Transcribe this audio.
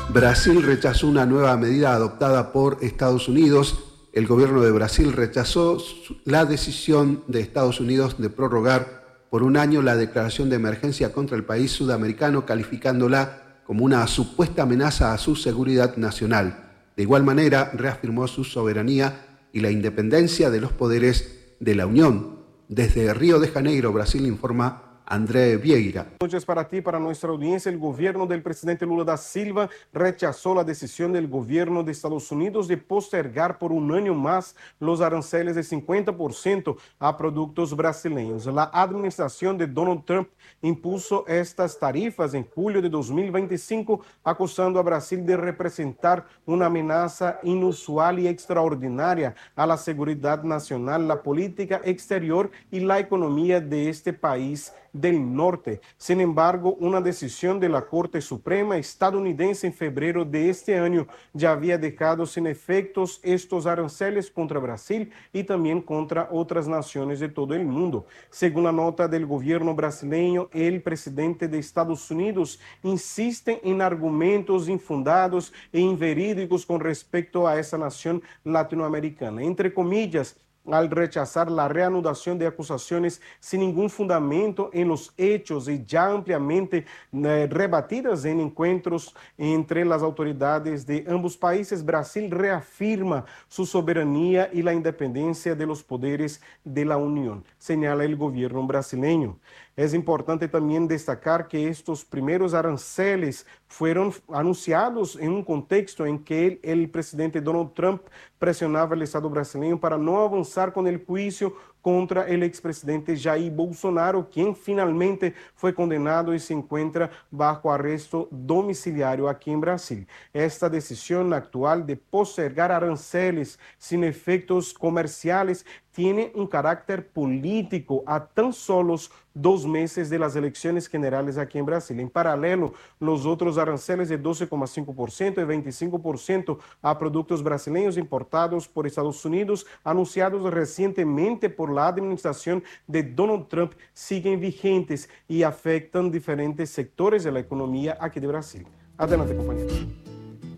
Brasil rechazó una nueva medida adoptada por Estados Unidos. El gobierno de Brasil rechazó la decisión de Estados Unidos de prorrogar por un año la declaración de emergencia contra el país sudamericano, calificándola como una supuesta amenaza a su seguridad nacional. De igual manera, reafirmó su soberanía y la independencia de los poderes de la Unión. Desde Río de Janeiro, Brasil, informa André Vieira. Buenas noches para ti, para nuestra audiencia. El gobierno del presidente Lula da Silva rechazó la decisión del gobierno de Estados Unidos de postergar por un año más los aranceles de 50% a productos brasileños. La administración de Donald Trump impuso estas tarifas en julio de 2025, acusando a Brasil de representar una amenaza inusual y extraordinaria a la seguridad nacional, la política exterior y la economía de este país del norte. Sin embargo, una decisión de la Corte Suprema estadounidense en febrero de este año ya había dejado sin efectos estos aranceles contra Brasil y también contra otras naciones de todo el mundo. Según la nota del gobierno brasileño, el presidente de Estados Unidos insiste en argumentos infundados e inverídicos con respecto a esa nación latinoamericana. Entre comillas, al rechazar la reanudación de acusaciones sin ningún fundamento en los hechos y ya ampliamente rebatidas en encuentros entre las autoridades de ambos países, Brasil reafirma su soberanía y la independencia de los poderes de la Unión, señala el gobierno brasileño. Es importante también destacar que estos primeros aranceles fueron anunciados en un contexto en que el presidente Donald Trump presionaba al Estado brasileño para no avanzar con el juicio contra el expresidente Jair Bolsonaro, quien finalmente fue condenado y se encuentra bajo arresto domiciliario aquí en Brasil. Esta decisión actual de postergar aranceles sin efectos comerciales tiene un carácter político a tan solos 2 meses de las elecciones generales aquí en Brasil. En paralelo, los otros aranceles de 12,5% y 25% a productos brasileños importados por Estados Unidos, anunciados recientemente por la administración de Donald Trump, siguen vigentes y afectan diferentes sectores de la economía aquí de Brasil. Adelante, compañeros.